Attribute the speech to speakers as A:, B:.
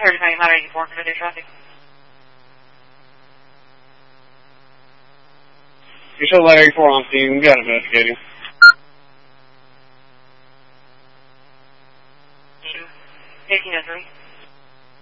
A: Heard about Ladder 84, for the traffic.
B: You show Ladder 84 on scene. We got investigating.
A: Two. 1803.